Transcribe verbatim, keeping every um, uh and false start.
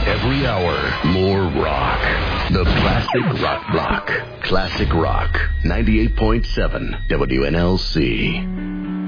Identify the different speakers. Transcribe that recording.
Speaker 1: Every hour, more rock. The Classic Rock Block. Classic Rock. ninety-eight point seven W N L C.